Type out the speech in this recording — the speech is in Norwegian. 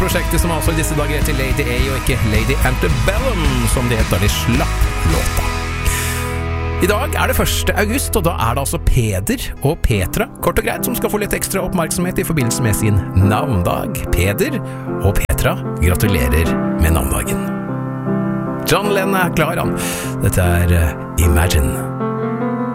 prosjektet som altså I disse dager heter Lady A og ikke Lady Antebellum, som det heter de slapp låta. I dag det 1. august, og da det altså Peder og Petra, kort og greit, som skal få litt ekstra oppmerksomhet I forbindelse med sin navndag. Peder og Petra, gratulerer med navndagen. John Lennon klar, han. Dette Imagine.